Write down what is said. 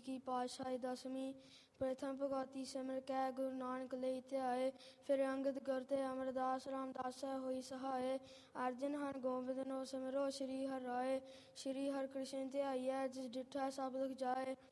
ਕੀ ਪਾਤਸ਼ਾਹੀ 10ਵੀਂ। ਪ੍ਰਥਮ ਭਗਵਤੀ ਸਿਮਰ ਕੈ ਗੁਰੂ ਨਾਨਕ ਲਈ ਧਿਆਏ। ਫਿਰ ਅੰਗਦ ਗੁਰ ਤੇ ਅਮਰਦਾਸ ਰਾਮਦਾਸੈ ਹੋਈ ਸਹਾਏ। ਅਰਜਨ ਹਨ ਗੋਬਿੰਦ ਨੋ ਸਿਮਰੋ ਸ੍ਰੀ ਹਰਿ ਰਾਏ। ਸ੍ਰੀ ਹਰਿ ਕ੍ਰਿਸ਼ਨ ਧਿਆਈਐ ਜਿਸ ਡਿਠੈ ਸਭ ਦੁਖ ਜਾਏ।